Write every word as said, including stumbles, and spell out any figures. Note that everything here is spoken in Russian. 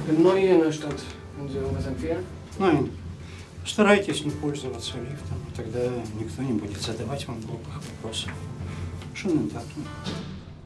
Neu hier in der Stadt. Können Sie irgendwas empfehlen? Nein. Старайтесь не пользоваться лифтом, тогда никто не будет задавать вам глупых вопросов. Шумно так.